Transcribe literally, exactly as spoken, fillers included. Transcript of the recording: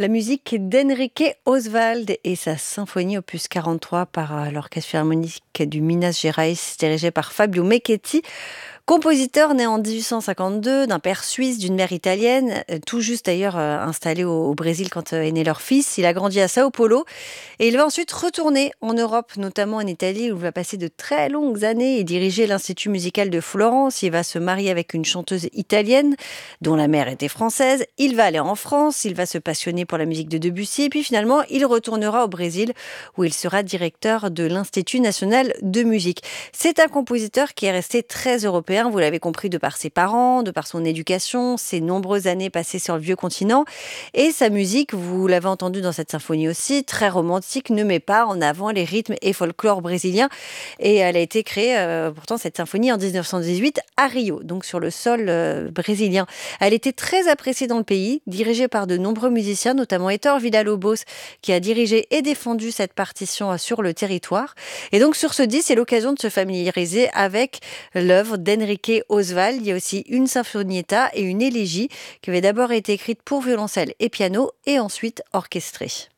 La musique d'Enrique Oswald et sa symphonie opus quarante-trois par euh, l'Orchestre Philharmonique du Minas Gerais, dirigé par Fabio Mechetti. Compositeur né en dix-huit cent cinquante-deux, d'un père suisse, d'une mère italienne, euh, tout juste d'ailleurs euh, installé au, au Brésil quand euh, est né leur fils. Il a grandi à Sao Paulo et il va ensuite retourner en Europe, notamment en Italie, où il va passer de très longues années et diriger l'Institut musical de Florence. Il va se marier avec une chanteuse italienne dont la mère était française. Il va aller en France, il va se passionner pour la musique de Debussy et puis finalement il retournera au Brésil où il sera directeur de l'Institut national de musique. C'est un compositeur qui est resté très européen, vous l'avez compris, de par ses parents, de par son éducation, ses nombreuses années passées sur le vieux continent. Et sa musique, vous l'avez entendu dans cette symphonie aussi, très romantique, ne met pas en avant les rythmes et folklore brésiliens. Et elle a été créée, euh, pourtant, cette symphonie en dix-neuf cent dix-huit à Rio, donc sur le sol euh, brésilien. Elle était très appréciée dans le pays, dirigée par de nombreux musiciens, notamment Héctor Villa-Lobos, qui a dirigé et défendu cette partition sur le territoire. Et donc sur ce disque, c'est l'occasion de se familiariser avec l'œuvre d'Enrique Oswald. Il y a aussi une sinfonietta et une élégie qui avait d'abord été écrite pour violoncelle et piano et ensuite orchestrée.